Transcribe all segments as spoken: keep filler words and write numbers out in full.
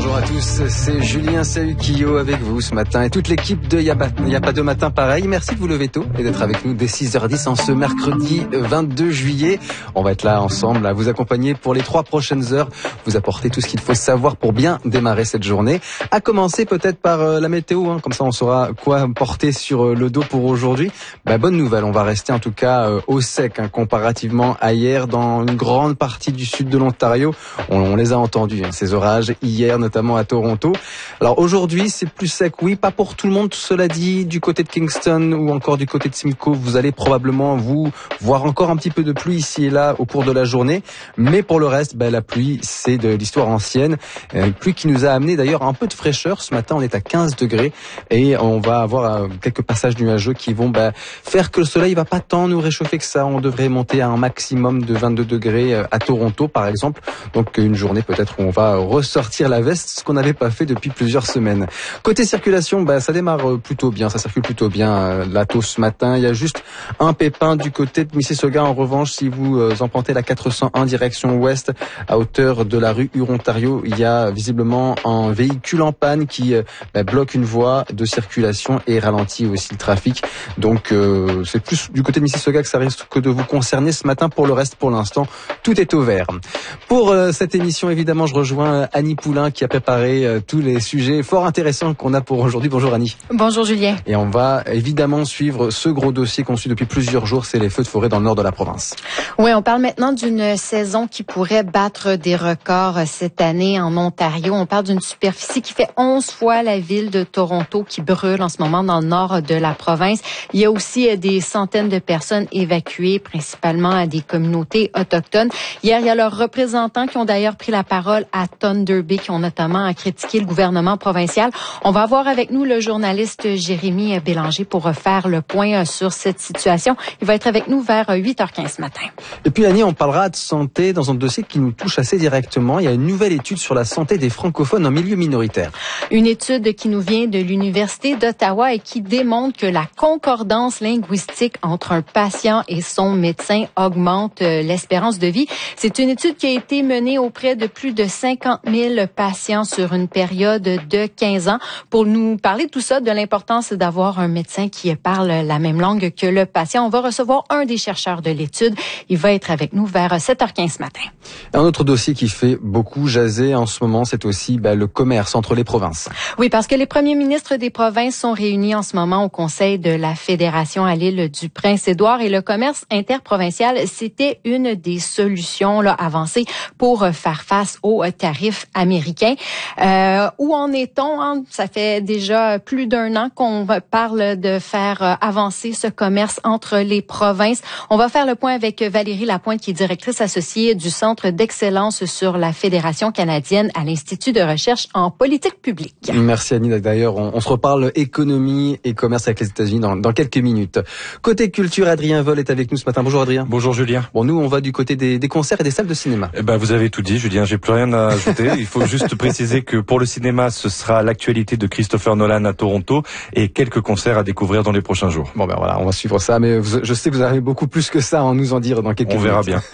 Bonjour à tous, c'est Julien Saukio avec vous ce matin et toute l'équipe de Y'a pas de matin pareil. Merci de vous lever tôt et d'être avec nous dès six heures dix en ce mercredi vingt-deux juillet. On va être là ensemble à vous accompagner pour les trois prochaines heures, vous apporter tout ce qu'il faut savoir pour bien démarrer cette journée. À commencer peut-être par la météo, hein, comme ça on saura quoi porter sur le dos pour aujourd'hui. Bah, bonne nouvelle, on va rester en tout cas au sec hein, comparativement à hier dans une grande partie du sud de l'Ontario. On, on les a entendus, hein, ces orages hier notamment à Toronto. Alors aujourd'hui c'est plus sec, oui, pas pour tout le monde. Cela dit, du côté de Kingston ou encore du côté de Simcoe, vous allez probablement vous voir encore un petit peu de pluie ici et là au cours de la journée. Mais pour le reste, ben, la pluie c'est de l'histoire ancienne. Une pluie qui nous a amené d'ailleurs un peu de fraîcheur. Ce matin on est à quinze degrés et on va avoir quelques passages nuageux qui vont ben, faire que le soleil va pas tant nous réchauffer que ça. On devrait monter à un maximum de vingt-deux degrés à Toronto par exemple. Donc une journée peut-être où on va ressortir la veste, ce qu'on n'avait pas fait depuis plusieurs semaines. Côté circulation, bah, ça démarre plutôt bien, ça circule plutôt bien euh, là tôt ce matin. Il y a juste un pépin du côté de Mississauga. En revanche, si vous euh, empruntez la quatre cent un direction ouest à hauteur de la rue Hurontario, il y a visiblement un véhicule en panne qui euh, bah, bloque une voie de circulation et ralentit aussi le trafic. Donc euh, c'est plus du côté de Mississauga que ça risque que de vous concerner ce matin. Pour le reste, pour l'instant, tout est au vert. Pour euh, cette émission, évidemment, je rejoins Annie Poulain qui a préparé euh, tous les sujets fort intéressants qu'on a pour aujourd'hui. Bonjour Annie. Bonjour Julien. Et on va évidemment suivre ce gros dossier qu'on suit depuis plusieurs jours, c'est les feux de forêt dans le nord de la province. Oui, on parle maintenant d'une saison qui pourrait battre des records cette année en Ontario. On parle d'une superficie qui fait onze fois la ville de Toronto qui brûle en ce moment dans le nord de la province. Il y a aussi des centaines de personnes évacuées, principalement des communautés autochtones. Hier, il y a leurs représentants qui ont d'ailleurs pris la parole à Thunder Bay, qui ont notamment critiqué le gouvernement provincial. On va avoir avec nous le journaliste Jérémy Bélanger pour faire le point sur cette situation. Il va être avec nous vers huit heures quinze ce matin. Et puis Annie, on parlera de santé dans un dossier qui nous touche assez directement. Il y a une nouvelle étude sur la santé des francophones en milieu minoritaire. Une étude qui nous vient de l'Université d'Ottawa et qui démontre que la concordance linguistique entre un patient et son médecin augmente l'espérance de vie. C'est une étude qui a été menée auprès de plus de cinquante mille patients sur une période de quinze ans. Pour nous parler de tout ça, de l'importance d'avoir un médecin qui parle la même langue que le patient, on va recevoir un des chercheurs de l'étude. Il va être avec nous vers sept heures quinze ce matin. Un autre dossier qui fait beaucoup jaser en ce moment, c'est aussi ben, le commerce entre les provinces. Oui, parce que les premiers ministres des provinces sont réunis en ce moment au Conseil de la Fédération à l'île du Prince-Édouard et le commerce interprovincial, c'était une des solutions là, avancées pour faire face aux tarifs américains. Euh, où en est-on? Hein? Ça fait déjà plus d'un an qu'on parle de faire avancer ce commerce entre les provinces. On va faire le point avec Valérie Lapointe, qui est directrice associée du Centre d'excellence sur la Fédération canadienne à l'Institut de recherche en politique publique. Merci Annie. D'ailleurs, on, on se reparle économie et commerce avec les États-Unis dans, dans quelques minutes. Côté culture, Adrien Vol est avec nous ce matin. Bonjour Adrien. Bonjour Julien. Bon, nous, on va du côté des, des concerts et des salles de cinéma. Eh ben, vous avez tout dit, Julien. J'ai plus rien à ajouter. Il faut juste préciser que pour le cinéma, ce sera l'actualité de Christopher Nolan à Toronto et quelques concerts à découvrir dans les prochains jours. Bon ben voilà, on va suivre ça, mais vous, je sais que vous avez beaucoup plus que ça à nous en dire dans quelques minutes. On verra bien.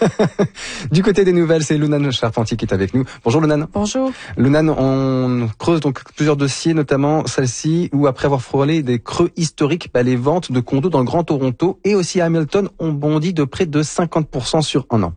Du côté des nouvelles, c'est Lunan Charpentier qui est avec nous. Bonjour Lunan. Bonjour. Lunan, on creuse donc plusieurs dossiers, notamment celle-ci, où après avoir frôlé des creux historiques, bah, les ventes de condos dans le Grand Toronto et aussi à Hamilton ont bondi de près de cinquante pour cent sur un an.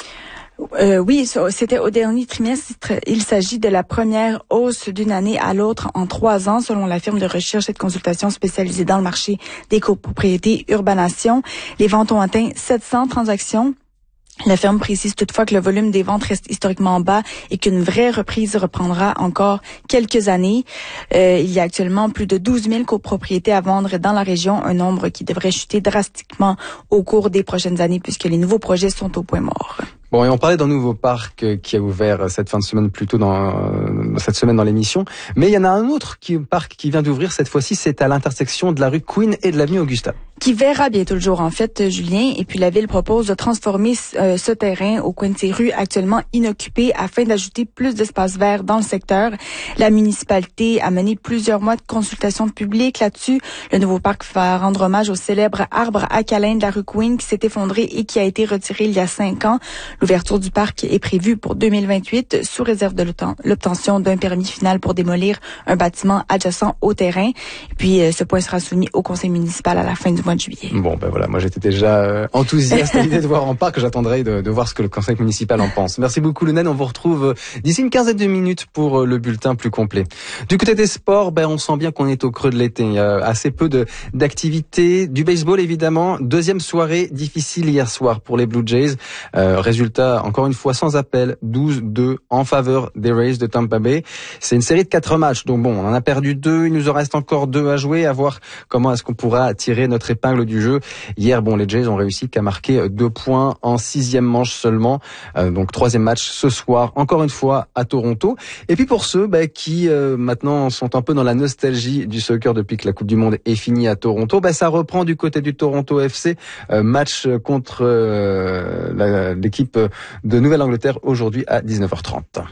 Euh, oui, c'était au dernier trimestre. Il s'agit de la première hausse d'une année à l'autre en trois ans, selon la firme de recherche et de consultation spécialisée dans le marché des copropriétés Urbanation. Les ventes ont atteint sept cents transactions. La firme précise toutefois que le volume des ventes reste historiquement bas et qu'une vraie reprise reprendra encore quelques années. Euh, il y a actuellement plus de douze mille copropriétés à vendre dans la région, un nombre qui devrait chuter drastiquement au cours des prochaines années puisque les nouveaux projets sont au point mort. Bon, et on parlait d'un nouveau parc qui a ouvert cette fin de semaine, plutôt dans cette semaine dans l'émission. Mais il y en a un autre qui, parc qui vient d'ouvrir cette fois-ci, c'est à l'intersection de la rue Queen et de l'avenue Augusta. Qui verra bientôt le jour, en fait, Julien. Et puis la ville propose de transformer euh, ce terrain au coin de ces rues actuellement inoccupées afin d'ajouter plus d'espace vert dans le secteur. La municipalité a mené plusieurs mois de consultation publique là-dessus. Le nouveau parc va rendre hommage au célèbre arbre à câlin de la rue Queen qui s'est effondré et qui a été retiré il y a cinq ans. L'ouverture du parc est prévue pour deux mille vingt-huit sous réserve de l'obtention d'un permis final pour démolir un bâtiment adjacent au terrain. Et puis, euh, ce point sera soumis au conseil municipal à la fin du mois de juillet. Bon, ben voilà, moi j'étais déjà euh, enthousiaste à l'idée de voir en parc. J'attendrai de, de voir ce que le conseil municipal en pense. Merci beaucoup, Lunen. On vous retrouve d'ici une quinzaine de minutes pour le bulletin plus complet. Du côté des sports, ben on sent bien qu'on est au creux de l'été. Il y a assez peu de d'activités. Du baseball, évidemment. Deuxième soirée difficile hier soir pour les Blue Jays. Euh, résultat, encore une fois, sans appel, douze deux en faveur des Rays de Tampa Bay. C'est une série de quatre matchs. Donc bon, on en a perdu deux. Il nous en reste encore deux à jouer. À voir comment est-ce qu'on pourra tirer notre épingle du jeu. Hier, bon, les Jays ont réussi qu'à marquer deux points en sixième manche seulement. Euh, donc troisième match ce soir, encore une fois à Toronto. Et puis pour ceux bah, qui euh, maintenant sont un peu dans la nostalgie du soccer depuis que la Coupe du Monde est finie à Toronto, bah, ça reprend du côté du Toronto F C. Euh, match contre euh, la, l'équipe de Nouvelle-Angleterre aujourd'hui à dix-neuf heures trente.